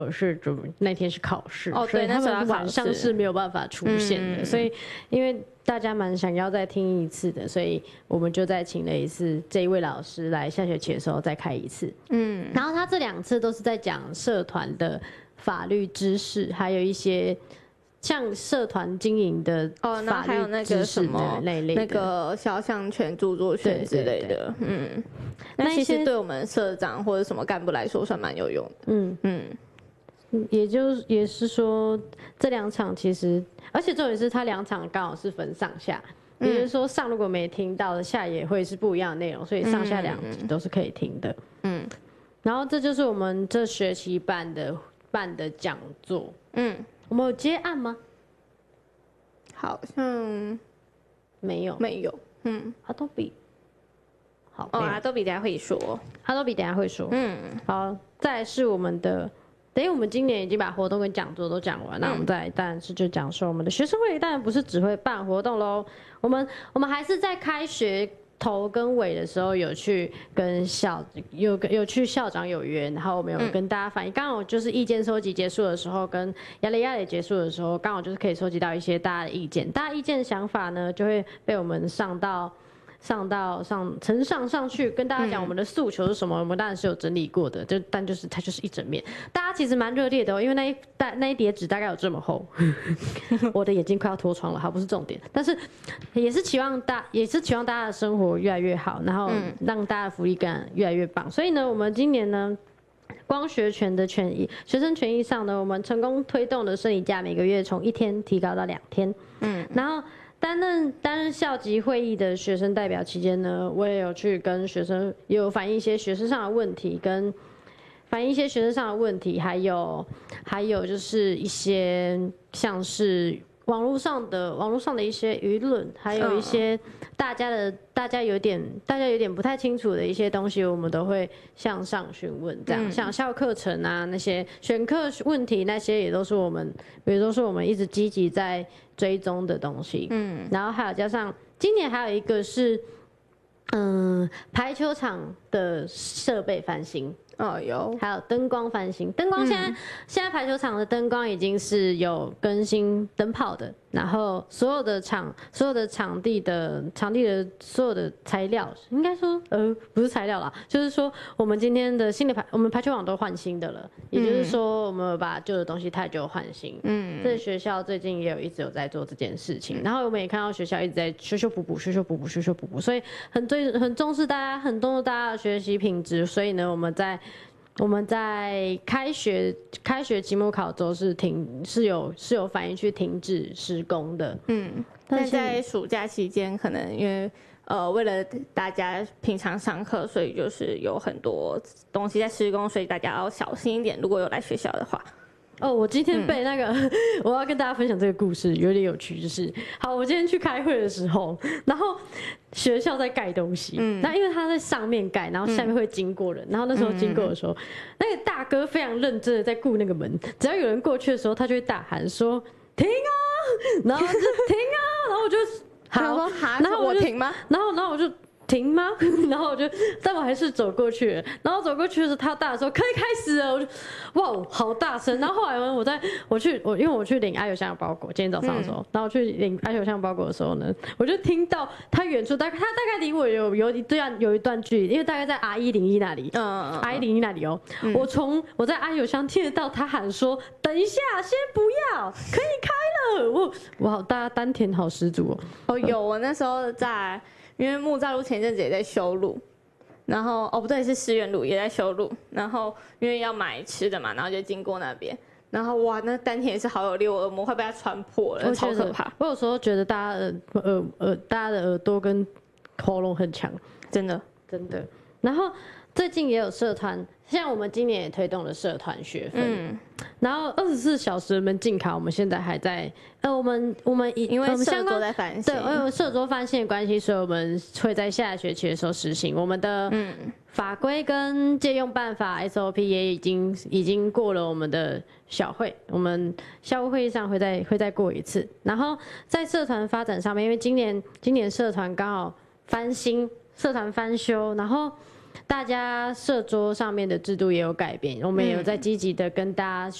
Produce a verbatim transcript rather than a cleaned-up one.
是就那天是考试， 哦， 所以他们晚上上是没有办法出现的。嗯、所以因为大家蛮想要再听一次的，所以我们就再请了一次这一位老师来下学期的时候再开一次。嗯，然后他这两次都是在讲社团的法律知识，还有一些像社团经营的哦，然后还有那个什么那类那个肖像权、著作权之类的。嗯，那其实对我们社长或者什么干部来说算蛮有用的。嗯嗯。 也就也是说，这两场其实，而且重点是他两场刚好是分上下，嗯、也就是说上如果没听到的，下也会是不一样的内容，所以上下两集都是可以听的。嗯，然后这就是我们这学期办的办的讲座。嗯，我们有接案吗？ 好像没有， 没有。嗯， 阿多比，好， 哦，阿多比等下会说， 阿多比等下会说。嗯，好，再来是我们的。等于我们今年已经把活动跟讲座都讲完，那我们再当然是就讲说我们的学生会当然不是只会办活动喽，我们我们还是在开学头跟尾的时候有去跟校有有去校长有约，然后我们有跟大家反映，刚好就是意见收集结束的时候，跟亚雷亚雷结束的时候，刚好就是可以收集到一些大家的意见，大家意见想法呢就会被我们上到。上到上呈上上去跟大家讲我们的诉求是什么，嗯、我们当然是有整理过的，就但就是它就是一整面，大家其实蛮热烈的哦，因为那一大那一叠纸大概有这么厚，我的眼睛快要脱窗了，好不是重点，但是也是期望大也是期望大家的生活越来越好，然后让大家的福利感越来越棒，所以呢，我们今年呢。光学权的权益，学生权益上呢，我们成功推动的生理假每个月从一天提高到两天，嗯，然后。担任担任校级会议的学生代表期间呢，我也有去跟学生也有反映一些学生上的问题，跟反映一些学生上的问题，还有还有就是一些像是网络上的网络上的一些舆论，还有一些大家的大家有点大家有点不太清楚的一些东西，我们都会向上询问，这样、嗯、像校课程啊那些选课问题那些也都是我们也都是我们一直积极在追踪的东西。嗯，然后还有加上今年还有一个是，嗯，排球场的设备翻新。 哦，有， 还有灯光翻新，灯光现在、嗯、现在排球场的灯光已经是有更新灯泡的，然后所有的场所有的场地的场地的所有的材料，应该说呃不是材料啦，就是说我们今天的新的排我们排球网都换新的了，也就是说我们把旧的东西太旧换新。嗯，这学校最近也有一直有在做这件事情，然后我们也看到学校一直在修修补补修修补补修修补补，所以很对很重视大家很重视大家的学习品质，所以呢我们在。我们在开学开学期末考周是停是有是有反映去停止施工的，嗯， 但在暑假期间，可能因为呃为了大家平常上课，所以就是有很多东西在施工，所以大家要小心一点。如果有来学校的话。 哦，我今天被那个，嗯、我要跟大家分享这个故事，有点有趣。就是，好，我今天去开会的时候，然后学校在盖东西，嗯，那因为他在上面盖，然后下面会经过人，嗯、然后那时候经过的时候，嗯、那个大哥非常认真的在顾那个门，只要有人过去的时候，他就会大喊说停啊，然后就停啊，然后我就好，然后我停吗？ 然后然后我就。停吗？然后我就，但我还是走过去。然后走过去的时候，他大说可以开始了。我就，哇，好大声！然后后来呢，我在我去我因为我去领阿友香的包裹，今天早上的时候，嗯、然后我去领阿友香包裹的时候呢，我就听到他远处大概他大概离我有有一段有一段距离，因为大概在 R 一零一那里，嗯 R 一零一那里哦。嗯、我从我在阿友香听得到他喊说：“等一下，先不要，可以开了。”我哇，大家丹田好十足哦。 哦，有我那时候在。因为木栅路前阵子也在修路，然后哦不对是思源路也在修路，然后因为要买吃的嘛，然后就经过那边，然后哇那丹田也是好有力，我耳膜快被它穿破了，超可怕。 我有时候觉得大家的耳耳大家的耳朵跟喉咙很强， 真的真的。然后最近也有社团，像我们今年也推动了社团学分，嗯、然后二十四小时门禁卡，我们现在还在，呃，我们我们因为社桌在翻新， 对，因为社桌翻新的关系，所以我们会在下学期的时候实行我们的法规跟借用办法 S O P 也已经已经过了我们的小会，我们校务会议上会再会再过一次，然后在社团发展上面，因为今年今年社团刚好翻新，社团翻修，然后。 大家社桌上面的制度也有改变，我们也有在积极的跟大家